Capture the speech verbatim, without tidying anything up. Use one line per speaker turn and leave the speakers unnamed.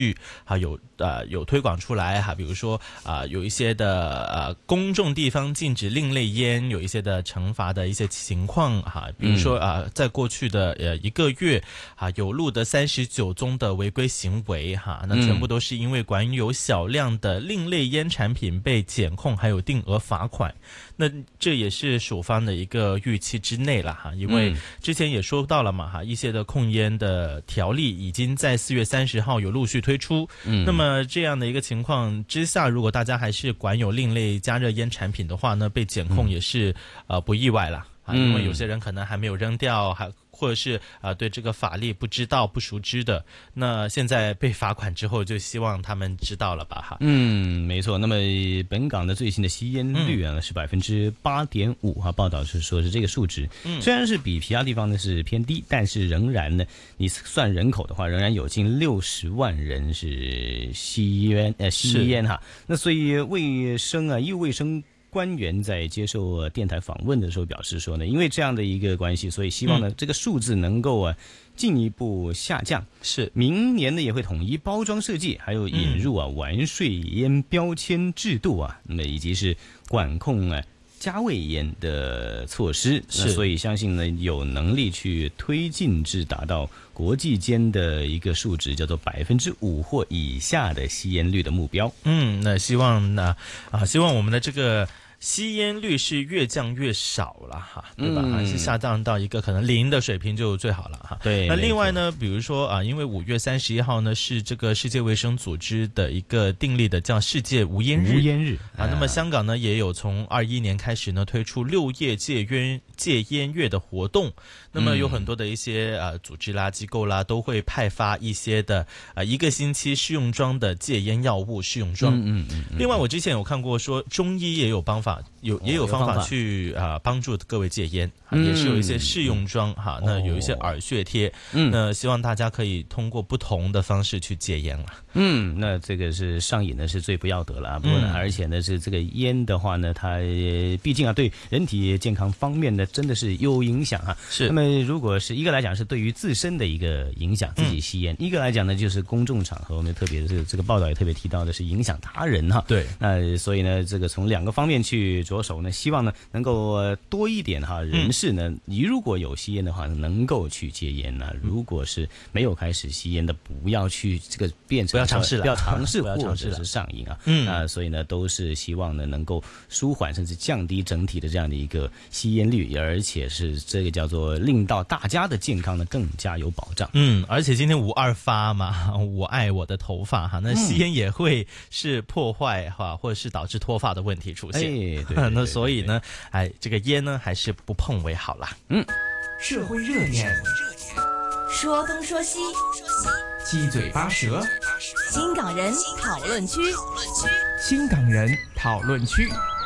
啊有呃有推广出来哈，比如说啊、呃、有一些的呃公众地方禁止另类烟，有一些的惩罚的一些情况哈，比如说啊、呃、在过去的呃一个月啊有录的三十九宗的违规行为哈，那全部都是因为管有小量的另类烟产品被检控，还有定额罚款。那这也是署方的一个预期之内了哈，因为之前也说到了嘛哈，一些的控烟的条例已经在四月三十号有陆续推出。嗯，那么这样的一个情况之下，如果大家还是管有另类加热烟产品的话呢，被检控也是、嗯、呃不意外了啊，因为有些人可能还没有扔掉，还或者是啊、呃、对这个法律不知道不熟知的，那现在被罚款之后，就希望他们知道了吧哈。
嗯，没错。那么本港的最新的吸烟率啊、嗯、是百分之八点五哈，报道是说是这个数值，嗯，虽然是比其他地方呢是偏低，但是仍然呢，你算人口的话，仍然有近六十万人是吸烟呃吸烟哈。那所以卫生啊，医务卫生官员在接受电台访问的时候表示说呢，因为这样的一个关系，所以希望呢、嗯、这个数字能够啊进一步下降。
是，
明年呢也会统一包装设计，还有引入啊、嗯、完税烟标签制度啊，那么以及是管控啊加味烟的措施。是，所以相信呢有能力去推进至达到国际间的一个数值，叫做百分之五或以下的吸烟率的目标。
嗯，那希望呢啊，希望我们的这个吸烟率是越降越少了哈，对吧？嗯、是下降到一个可能零的水平就最好了哈。
对。
那另外呢，比如说啊，因为五月三十一号呢是这个世界卫生组织的一个订立的叫世界无烟日。
无烟日
啊，那么香港呢也有从二一年开始呢推出六夜戒烟戒烟月的活动。那么有很多的一些呃组织啦、机构啦，都会派发一些的呃一个星期试用装的戒烟药物试用装。嗯 嗯, 嗯, 嗯。另外，我之前有看过说中医也有方法，有也有方法去啊、呃、帮助各位戒烟、嗯，也是有一些试用装哈、嗯。那有一些耳穴贴，嗯，那希望大家可以通过不同的方式去戒烟了。
嗯，那这个是上瘾呢是最不要得了啊。不过呢、嗯，而且呢是这个烟的话呢，它毕竟啊对人体健康方面呢真的是有影响啊。
是。
那么如果是一个来讲是对于自身的一个影响，自己吸烟；嗯、一个来讲呢就是公众场合，我们特别是这个报道也特别提到的是影响他人哈。
对。
那所以呢，这个从两个方面去着手呢，希望呢能够多一点哈人士呢，你如果有吸烟的话，能够去戒烟呢；如果是没有开始吸烟的，不要去这个变成
不要尝试了，
不要尝试，
不要尝试
或者是上瘾啊。
嗯
啊，所以呢，都是希望呢能够舒缓甚至降低整体的这样的一个吸烟率，而且是这个叫做令到大家的健康呢更加有保障。
嗯，而且今天五二发嘛，我爱我的头发哈，那吸烟也会是破坏哈，或者是导致脱发的问题出现。
哎，对对对对，
那所以呢，哎，这个烟呢还是不碰为好啦。
嗯，
社会热点，
说东说西，
七嘴八舌，
新港人讨论区，
新港人讨论区。